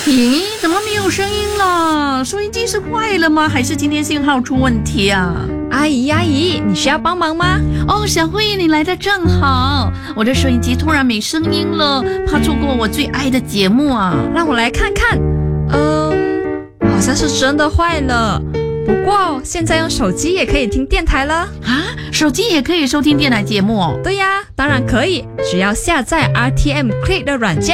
咦，怎么没有声音了？收音机是坏了吗？还是今天信号出问题啊？ 阿姨，你需要帮忙吗？ 哦，小慧，你来的正好，我的收音机突然没声音了，怕错过我最爱的节目啊。 让我来看看。好像是真的坏了。不过现在用手机也可以听电台了啊，手机也可以收听电台节目哦？ 对呀，当然可以，只要下载 RTM Click 的软件。